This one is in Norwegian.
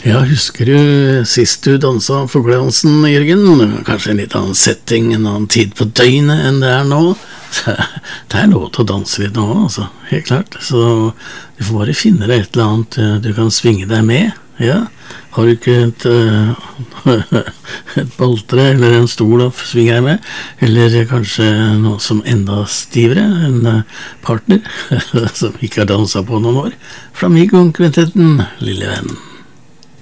Ja, husker du sist du danset fugledansen, Jørgen? Kanskje en litt annen setting, en annen tid på døgnet enn det nå. Det lov til å danse litt nå, altså, helt klart. Så du får bare finne deg et eller annet du kan svinge deg med. Ja, har du ikke et boltre eller en stol å svinge deg med, eller kanskje noe som enda stivere, en partner som ikke har danset på noen år. Flamingo-kvintetten, lille venn.